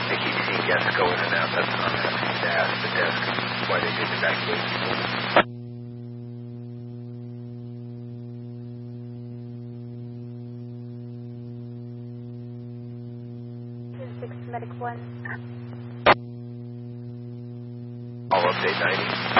They keep seeing guests go in and out. That's what I'm asking to ask the desk why they didn't evacuate people. 6 Medic 1. All update 90.